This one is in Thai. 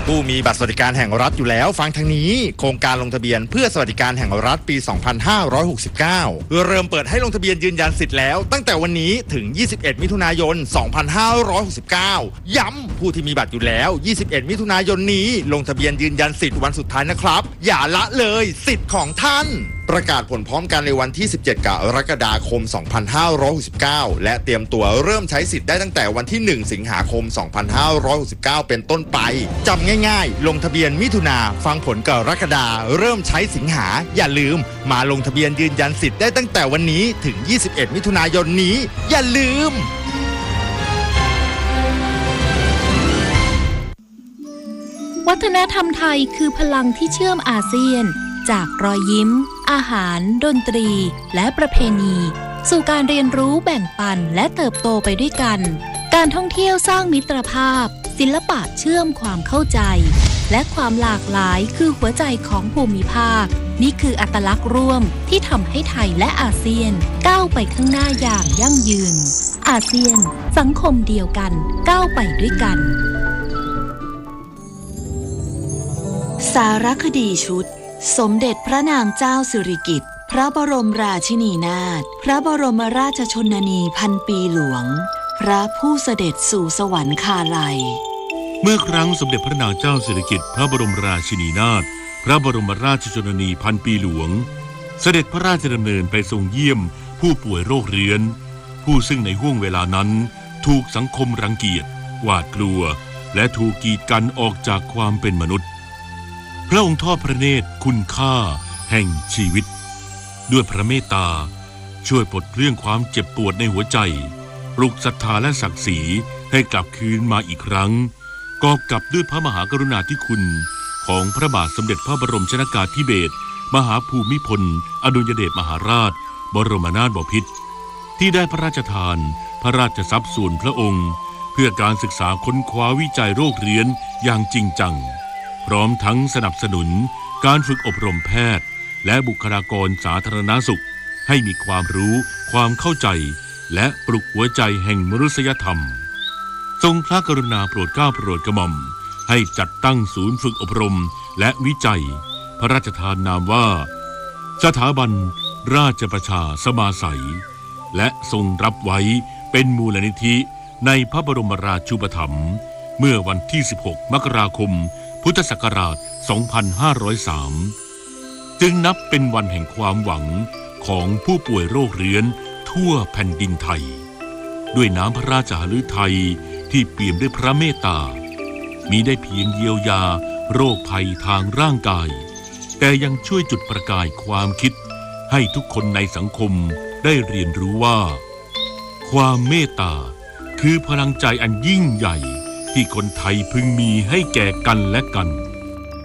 ผู้มีบัตรสวัสดิการแห่งรัฐอยู่แล้วฟังทางนี้โครงการลงทะเบียนเพื่อสวัสดิการแห่งรัฐปี 2569 เริ่มเปิดให้ลงทะเบียนยืนยันสิทธิ์แล้วตั้งแต่วันนี้ถึง 21 มิถุนายน 2569 ย้ำผู้ที่มีบัตรอยู่แล้ว 21 มิถุนายนนี้ลงทะเบียนยืนยันสิทธิ์วันสุดท้ายนะครับอย่าละเลยสิทธิ์ของท่านประกาศผลพร้อมกันในวันที่ 17 กรกฎาคม 2569 และเตรียมตัวเริ่มใช้สิทธิ์ได้ตั้งแต่วันที่ 1 สิงหาคม 2569 เป็นต้นไปจำง่ายๆลงทะเบียนมิถุนาฟังผลกรกฎาเริ่มใช้สิงหาอย่าลืมมาลงทะเบียนยืนยันสิทธิ์ได้ตั้งแต่วันนี้ถึง 21 มิถุนายนนี้อย่าลืมวัฒนธรรมไทยคือพลังที่เชื่อมอาเซียนจากรอยยิ้มอาหารดนตรีและประเพณีสู่การเรียนรู้แบ่งปันและเติบโตไปด้วยกันการท่องเที่ยวสร้างมิตรภาพศิลปะเชื่อมความเข้าใจและความหลากหลายคือหัวใจของภูมิภาคนี่คืออัตลักษณ์ร่วมที่ทำให้ไทยและอาเซียนก้าวไปข้างหน้าอย่างยั่งยืนอาเซียนสังคมเดียวกันก้าวไปด้วยกันสารคดีชุดสมเด็จพระนางเจ้าสิริกิติ์พระบรมราชินีนาถพระบรมราชชนนีพันปีหลวงพระผู้เสด็จสู่สวรรคาลัยเมื่อครั้งสมเด็จพระนางเจ้าสิริกิติ์พระบรมราชินีนาถพระบรมราชชนนีพันปีหลวงเสด็จพระราชดำเนินไปทรงเยี่ยมผู้ป่วยโรคเรื้อนผู้ซึ่งในห้วงเวลานั้นถูกสังคมรังเกียจหวาดกลัวและถูกกีดกันออกจากความเป็นมนุษย์พระองค์ทอดพระเนตรคุณค่าแห่งชีวิตด้วยพระเมตตาช่วยปลดเปลื้องความเจ็บปวดในหัวใจปลุกศรัทธาและศักดิ์ศรีให้กลับคืนมาอีกครั้งกอบกับด้วยพระมหากรุณาธิคุณของพระบาทสมเด็จพระบรมชนกาธิเบศรมหาภูมิพลอดุลยเดชมหาราชบรมนาถบพิตรที่ได้พระราชทานพระราชทรัพย์ส่วนพระองค์เพื่อการศึกษาค้นคว้าวิจัยโรคเรื้อนอย่างจริงจังพร้อมทั้งสนับสนุนการฝึกอบรมแพทย์และบุคลากรสาธารณสุขให้มีความรู้ความเข้าใจและปลุกหัวใจแห่งมนุษยธรรมทรงพระกรุณาโปรดเกล้าโปรดกระหม่อมให้จัดตั้งศูนย์ฝึกอบรมและวิจัยพระราชทานนามว่าสถาบันราชประชาสมาสัยและทรงรับไว้เป็นมูลนิธิในพระบรมราชูปถัมภ์เมื่อวันที่ 16 มกราคมพุทธศักราช 2503 จึงนับเป็นวันแห่งความหวังของผู้ป่วยโรคเรื้อนทั่วแผ่นดินไทยด้วยน้ำพระราชหฤทัยที่เปี่ยมด้วยพระเมตตามิได้เพียงเยียวยาโรคภัยทางร่างกายแต่ยังช่วยจุดประกายความคิดให้ทุกคนในสังคมได้เรียนรู้ว่าความเมตตาคือพลังใจอันยิ่งใหญ่ที่คนไทยพึงมีให้แก่กันและกัน